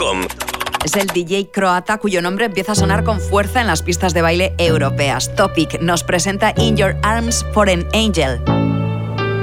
topic.com. Es el DJ croata cuyo nombre empieza a sonar con fuerza en las pistas de baile europeas. Topic nos presenta In Your Arms for an Angel.